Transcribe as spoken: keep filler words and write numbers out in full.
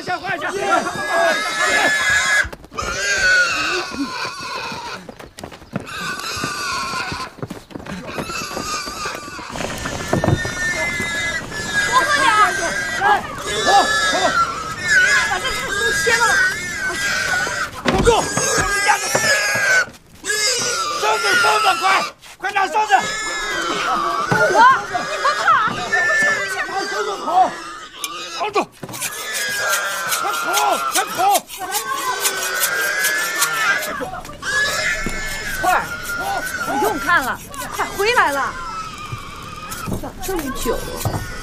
下，换一下。 多喝点。 来，走，走。 把这菜都切了。 不够，绳子，绳子，快，快拿绳子。 我，你不怕？回去，回去。 拿绳子跑，扛住。 快跑！快跑！ 快！不用看了，快回来了！咋这么久啊？